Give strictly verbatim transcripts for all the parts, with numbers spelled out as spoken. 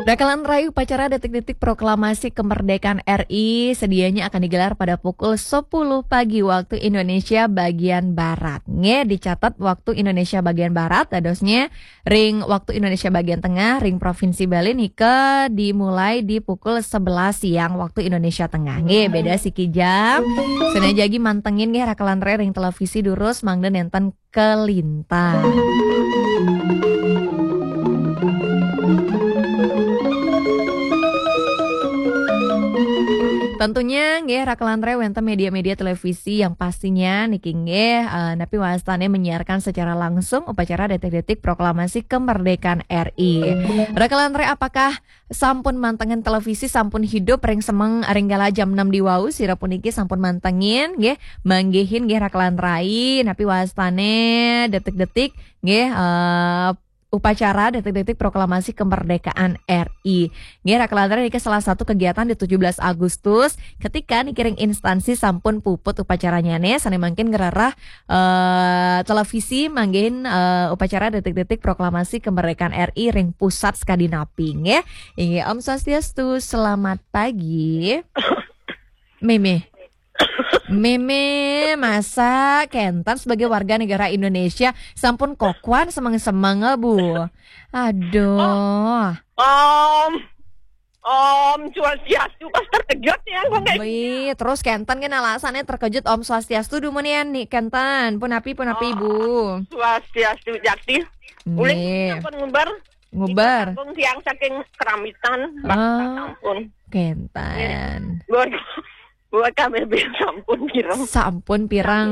Rakalan rayu upacara detik-detik proklamasi kemerdekaan R I sedianya akan digelar pada pukul sepuluh pagi waktu Indonesia bagian Barat. Nge dicatat waktu Indonesia bagian Barat, adosnya ring waktu Indonesia bagian Tengah, ring Provinsi Bali nika dimulai di pukul sebelas siang waktu Indonesia Tengah. Nge beda siki jam. Senajagi mantengin nge rakalan rayu ring televisi durus mangden enten kelintang. Tentunya nggih rakalan rew enten media-media televisi yang pastinya niki nggih uh, napi wastane menyiarkan secara langsung upacara detik-detik proklamasi kemerdekaan R I. Rakalan rew apakah sampun mantengin televisi sampun hidup ring semeng ringgala jam enam di wau sira puniki sampun mantengin nggih manggihin nggih rakalan rai napi wastane detik-detik nggih uh, upacara detik-detik proklamasi kemerdekaan R I. Nggih rakalan ini ke salah satu kegiatan di tujuh belas Agustus ketika nikiring instansi sampun puput upacaranya nih sane mungkin gerarah uh, televisi manggihin uh, upacara detik-detik proklamasi kemerdekaan R I ring pusat Skandinapi nggih. Inggih Om Swastiastu, selamat pagi. Meme. Meme masa Kentan sebagai warga negara Indonesia sampun kokuan semang-semang Bu. Aduh. Om, Om Swastiastu pas terkejut ya kok kayak Wih, terus Kentan kan alasannya terkejut Om Swastiastu dumunian nih Kentan. Pun api pun api Ibu. Swastiastu jati. Uling pun ngubar. Ngubar. Kampung tiang saking keramitan. Ah, Sampun. Kentan. Buat buat kami biar sampun pirang. Sampun pirang.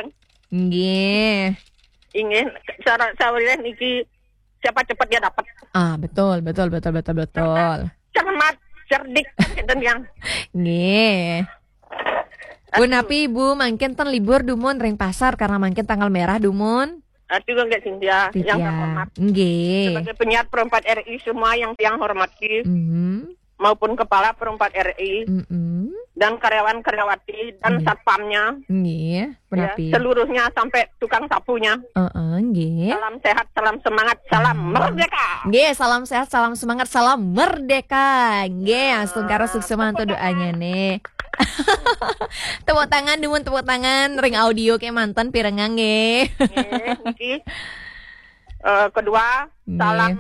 Nggih. Ingin cara sawirian iki siapa cepat dia dapat. Ah, betul, betul, betul, betul, betul. Cermat, cerdik kan yang. Nggih. Pun api Ibu mangkin ten libur dumun ring pasar karena mangkin tanggal merah dumun. Aduh enggak Cynthia yang terhormat. Nggih. Sebagai penyiar perempat R I semua yang yang hormati. Mhm. Maupun kepala perempat R I. Mhm. Dan karyawan-karyawati dan Nggih. satpamnya. Nggih, pun Ya, api. seluruhnya sampai tukang sapunya. Heeh, nggih. Salam sehat, salam semangat, salam merdeka. Nggih, salam sehat, salam semangat, salam merdeka. Nggih, astun karo suksema untuk doanya nih. Tepuk tangan, dumun tepuk tangan, ring audio kayak mantan pirengang nggih. Nggih, niki. Eh, kedua, Nggih. salam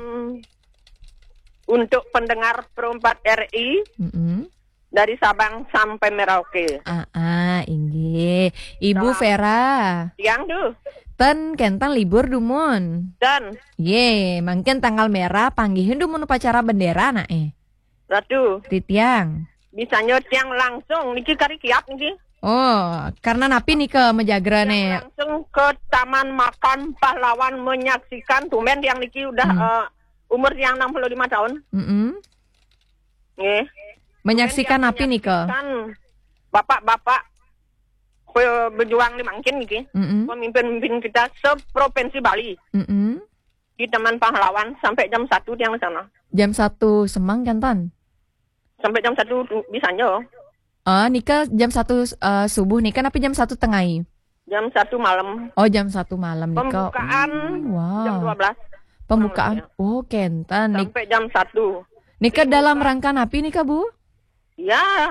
untuk pendengar perempat R I Heeh. dari Sabang sampai Merauke. Ah, ah, inggih. Ibu Salam. Vera, Yang tuh. ten kentan libur dumun. Dan Ye, mungkin tanggal merah panggihin dumun upacara bendera nak eh. Ratu, Titiang. bisa nyetiang langsung niki kari kiap niki. Oh, karena napi nih ke mejagra Yang nih. langsung ke Taman Makan Pahlawan menyaksikan tumen yang niki udah Hmm. eh, umur yang enam puluh lima tahun. Mm-mm. Nggih. Menyaksikan Tumen yang napi nih ke. menyaksikan bapak-bapak pe- berjuang nih mungkin niki. Mm-mm. Pemimpin-pemimpin kita seprovinsi Bali Mm-mm. di Taman Pahlawan sampai jam satu yang sana. Jam satu semang kentan. Sampai jam satu bisa nyo. Ah, nikah jam satu uh, subuh nikah tapi jam satu tengah. Jam satu malam. Oh, jam satu malam nikah. Pembukaan Hmm, wow. jam dua belas. Pembukaan. Oh, kentan. Nik Sampai jam satu. nikah dalam rangka napi nikah, Bu? Ya,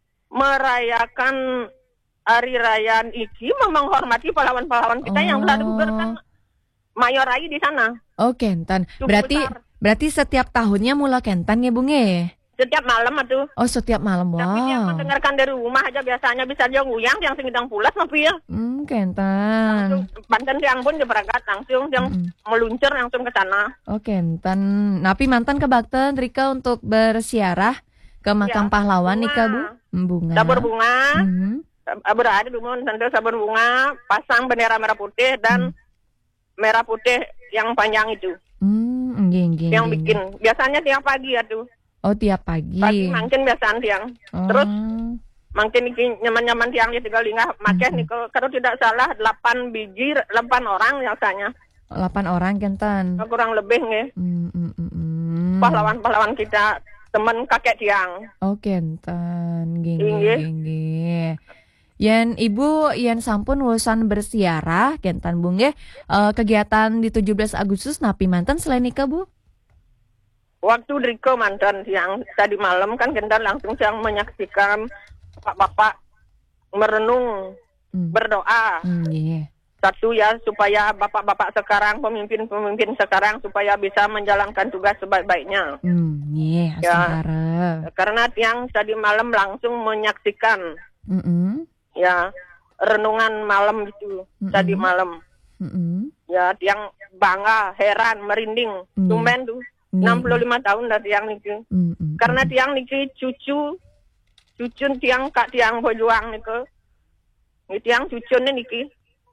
merayakan hari raya iki menghormati pahlawan-pahlawan kita yang Oh. telah digugurkan mayor rai di sana. Oh, kentan. Cukup Berarti besar. berarti setiap tahunnya mula kentan ya, Bung ya? Setiap malam atuh. Oh, setiap malam. Tapi yang Wow. mendengarkan dari rumah aja biasanya bisa dia nguyang yang singidang pulas tapi ya. Hmm, kentan. Banten yang pun diberangkat langsung yang Mm-mm. meluncur langsung ke sana. Oh, kentan. Napi mantan ke Bakten Rika untuk bersiarah ke makam Ya, pahlawan bunga. nikah, Bu? Hmm, bunga. Sabur bunga, Mhm. berada di Dumun tentu sabur bunga, pasang bendera merah putih dan merah putih yang panjang itu. Hmm, nggih, nggih, Yang nggih. bikin biasanya tiap pagi ya tuh. Oh, tiap pagi. Pagi makin biasaan tiang. Oh. Terus makin iki nyaman-nyaman tiang di tiga lingah makin Mhm. nih kalau kalau tidak salah delapan biji delapan orang biasanya. delapan orang kentan. Kurang lebih nih. Hmm, hmm, hmm, hmm. Pahlawan-pahlawan kita teman kakek tiang. Oh, kentan. Nggih, nggih, Inggih. nggih, nggih. Yen Ibu yen sampun urusan bersiarah kentan Bung nggih. Eh, kegiatan di tujuh belas Agustus napi manten selain nikah, Bu? waktu di Kemantan yang tadi malam kan kita langsung yang menyaksikan bapak-bapak merenung, Hmm. berdoa. Hmm, yeah. Satu ya supaya bapak-bapak sekarang, pemimpin-pemimpin sekarang supaya bisa menjalankan tugas sebaik-baiknya. Hmm, yeah, Ya. Astungkara. Karena tiang tadi malam langsung menyaksikan Mm-mm. ya renungan malam itu Mm-mm. tadi malam. Mm-mm. Ya tiang bangga, heran, merinding. Mm. Tumben tuh Mm. enam puluh lima tahun dari tiang niki. Mm-mm. Karena tiang niki cucu cucu tiang kak tiang berjuang niku. Ini tiang cucune niki.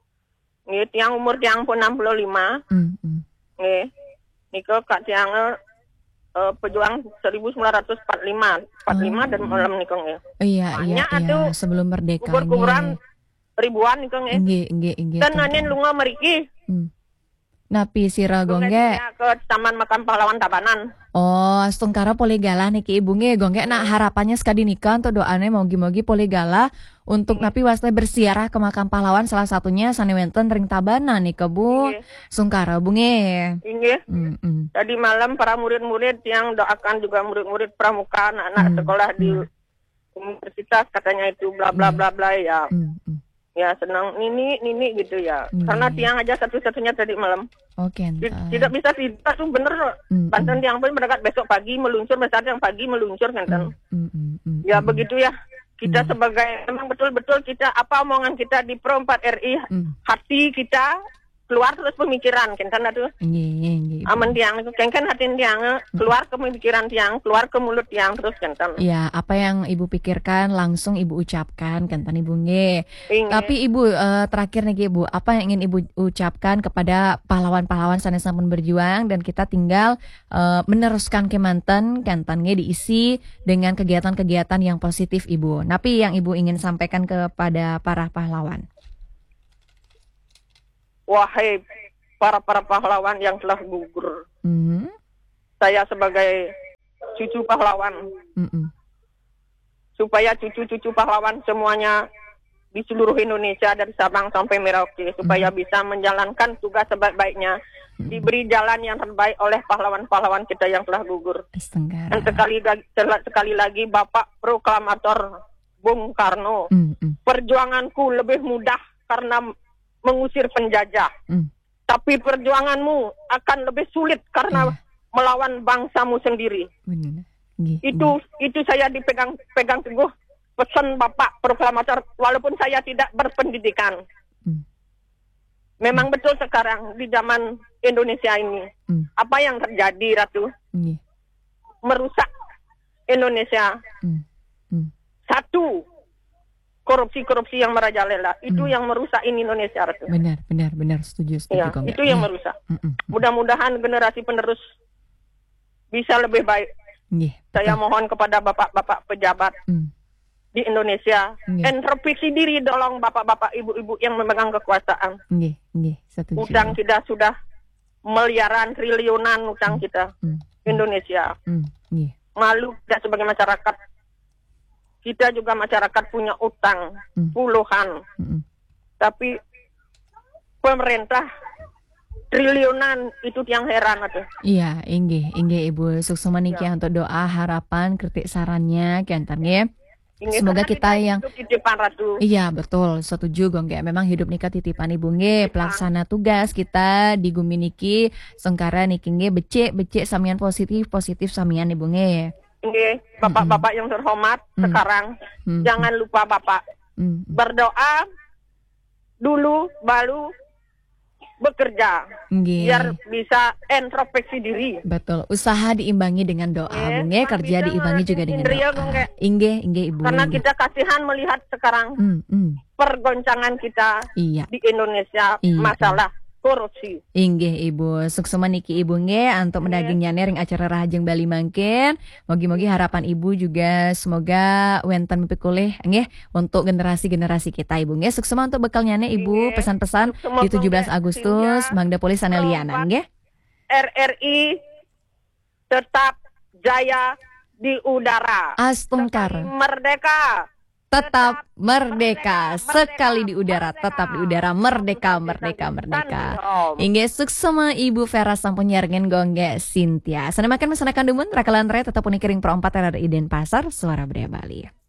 Ini tiang umur tiang pun enam puluh lima. Mm-mm. Nggih. Niku kak tiang uh, pejuang seribu sembilan ratus empat puluh lima, empat puluh lima Oh. dan malam niku nggih. Iya, iya, Banyak iya. atuh. Sebelum merdeka. Kubur-kuburan ribuan niku nggih. Nggih, nggih, nggih. Dan Tungkara. nanen lunga meriki. Hmm. Napi sira Lunga gongge. dia ke Taman Makam Pahlawan Tabanan. Oh, Astungkara poligala niki ibu nge gongge nak harapannya sekadi nikah untuk doane mogi-mogi poligala untuk napi wasle bersiarah ke makam pahlawan salah satunya Sanewenten Ring Tabanan nih ke Bu Nggih. Sungkara bu nge. Nggih. Hmm, hmm. Tadi malam para murid-murid yang doakan juga murid-murid pramuka, anak-anak Hmm, sekolah di hmm. universitas katanya itu bla bla bla bla ya. Hmm, hmm. Ya senang nini nini gitu ya. Hmm. Karena tiang aja satu-satunya tadi malam. Oke, Ti- entar. Tidak bisa tidak tuh bener. Hmm, Banten hmm. tiang pun berdekat besok pagi meluncur, besok yang pagi meluncur kan. Hmm, hmm, hmm, hmm, Ya hmm. begitu ya. Kita Hmm. sebagai memang betul-betul kita apa omongan kita di Pro empat R I, Hmm. hati kita keluar terus pemikiran kan tuh. Nggih, nggih. Bu. Aman tiang itu kan hati tiang keluar ke pemikiran tiang, keluar ke mulut tiang terus kan. Ya, apa yang ibu pikirkan langsung ibu ucapkan kan ibu nge. Inge. Tapi ibu eh, terakhir nih ibu, apa yang ingin ibu ucapkan kepada pahlawan-pahlawan sanes sampun berjuang dan kita tinggal eh, meneruskan Kemanten kantannya diisi dengan kegiatan-kegiatan yang positif ibu. Tapi yang ibu ingin sampaikan kepada para pahlawan. Wahai para-para pahlawan yang telah gugur. Hmm, Saya sebagai cucu pahlawan, mm-mm. supaya cucu-cucu pahlawan semuanya di seluruh Indonesia dari Sabang sampai Merauke supaya bisa menjalankan tugas sebaik-baiknya, diberi jalan yang terbaik oleh pahlawan-pahlawan kita yang telah gugur. Astenggara. Dan sekali lagi, sekali lagi Bapak Proklamator Bung Karno, Mm-mm. perjuanganku lebih mudah karena mengusir penjajah. Mm. Tapi perjuanganmu akan lebih sulit karena Iya. melawan bangsamu sendiri. Benar. Nggih, Itu itu saya dipegang pegang teguh pesan Bapak Proklamator walaupun saya tidak berpendidikan. Mm. Memang betul sekarang di zaman Indonesia ini Mm. apa yang terjadi Ratu nggih. merusak Indonesia. Mm. Mm. Satu, korupsi-korupsi yang merajalela itu Hmm. yang merusak ini Indonesia Ratu. Benar, benar, benar setuju, setuju Ya, Kong. itu yang Nggih. merusak. Mm-mm. Mudah-mudahan generasi penerus bisa lebih baik. Nggih, Saya betul. mohon kepada bapak-bapak pejabat Mm. di Indonesia, Nggih. introspeksi diri tolong bapak-bapak ibu-ibu yang memegang kekuasaan. Nggih, nggih, setuju. Utang kita sudah miliaran triliunan utang Hmm. kita Mm. Indonesia. Mm. Nggih. Malu kita sebagai masyarakat. Kita juga masyarakat punya utang Hmm. puluhan. Mm-mm. Tapi pemerintah triliunan itu yang heran atuh. Iya, inggih, inggih Ibu Suksuma niki Ya. untuk doa, harapan, kritik sarannya kiantar nggih. Ini Semoga karena kita yang hidup titipan Ratu. Iya betul, setuju Gongge. Memang hidup nikah titipan ibu nge, pelaksana tugas kita di Gumi niki, sengkara niki nge, becek becek samian positif positif samian ibu nge. Ini bapak-bapak yang terhormat Mm. sekarang Mm. jangan lupa bapak Mm. berdoa dulu baru bekerja Nggih. biar bisa introspeksi diri. Betul, usaha diimbangi dengan doa, Nggih, Bu nge, kan kerja bisa diimbangi juga dengan ngeresin ria, doa. Bu nge. Inggih, inggih Ibu. Karena kita kasihan melihat sekarang Mm, mm. pergoncangan kita Iya. di Indonesia Iya. masalah korupsi. Inggih Ibu, suksema niki Ibu nge untuk mendagingnya ring acara Rahajeng Bali mangkin. Mogi-mogi harapan Ibu juga semoga wenten mipikulih nggih untuk generasi-generasi kita Ibu nge. Suksema untuk bekalnya Ibu Nggih. pesan-pesan Suksema di tujuh belas nggih. Agustus Sehingga Mangda Polis Saneliana nggih. R R I tetap jaya di udara. Astungkar. Sekali merdeka tetap merdeka. Sekali di udara, tetap di udara. Merdeka, merdeka, merdeka. Inge suksema Ibu Vera sampun nyarengen gongge Cynthia. Sana makan masyarakat dumun, rakalan re tetap unikiring perompat yang ada di Denpasar, Suara Budaya Bali.